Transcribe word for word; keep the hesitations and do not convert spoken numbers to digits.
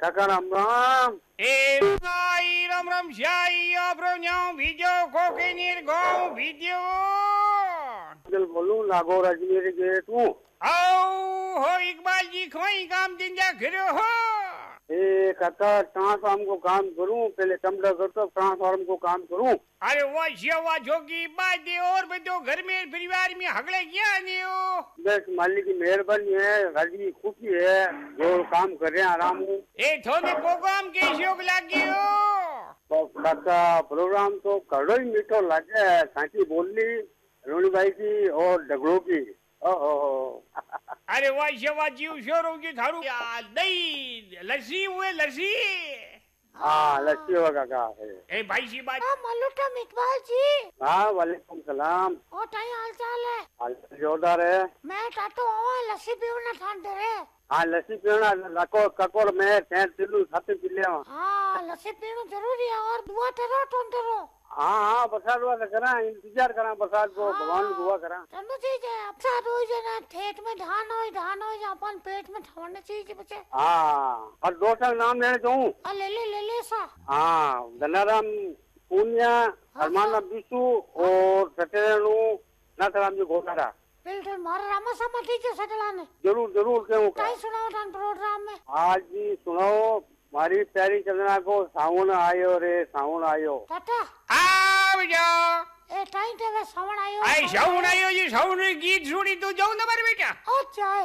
काका राम राम ए आई राम राम शाई अब्रोन्यो वीडियो कोके निर्गो वीडियो दिल बोलूं लागो राजवीर गेट हूँ आओ हो इकबाल जी खोई काम जिंजा करो हो ए काका ट्रांसफार्म को काम करूं पहले कमरा करता ट्रांसफार्म को काम करूं अरे वो शिवा जोगी बात दे और बदो घर में परिवार में हगले क्या नहीं हो बस मालिक की मेहरबानी है राजी खुशी है जो काम कर रहे हैं आराम हूँ ए थोड़े प्रोग्राम के शौक लागी हो तो काका प्रोग्राम तो कड़ो ही मीठो लगे है सांची बोलनी रोनी भाई की और डगड़ो की ओहो अरे वाह शिवा जीव शोरों की थारू दही लस्सी हुए लस्सी हाँ लस्सी होगा काका है ए भाई सी बात मलुटम इकबाल जी। हाँ वालेकुम सलाम ओ टाई हाल चाल है हाल जोरदार है मैं टाटो आवा लस्सी पीवना ठान दे रे हाँ लस्सी पीना लको ककोड़ में तेल तिलू साथ पी ले हाँ लस्सी पीना जरूरी है और दुआ तेरो टोन तेरो हाँ हाँ बरसात हुआ करा इंतजार करा बरसात को भगवान को दुआ करा चलो चीज है अब साथ हो जाए ठेठ में धान हो धान हो अपन पेट में ठवने चीज बचे हाँ और दो साल नाम लेने चाहूँ आ ले ले ले ले सा हाँ धनाराम पूनिया अरमाना बिशु और सत्यनु नाथराम जी घोटारा बिल्कुल मारा रामा समाधि के सटलाने जरूर जरूर क्यों काई सुनाओ ठान प्रोग्राम में आज भी सुनाओ मारी प्यारी चंदना को सावन आयो रे सावन आयो टाटा आओ जाओ ए टाइम टेवे सावन आयो आई सावन आयो जी सावन गीत सुनी तो जाऊं ना मारे बेटा अच्छा